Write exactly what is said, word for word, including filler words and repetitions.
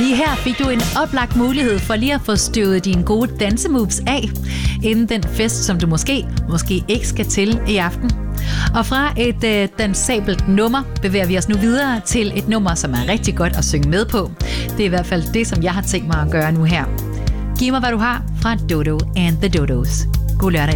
Lige her fik du en oplagt mulighed for lige at få støvet dine gode dansemoves af, inden den fest, som du måske, måske ikke skal til i aften. Og fra et øh, dansabelt nummer bevæger vi os nu videre til et nummer, som er rigtig godt at synge med på. Det er i hvert fald det, som jeg har tænkt mig at gøre nu her. Giv mig, hvad du har fra Dodo and the Dodos. God lørdag.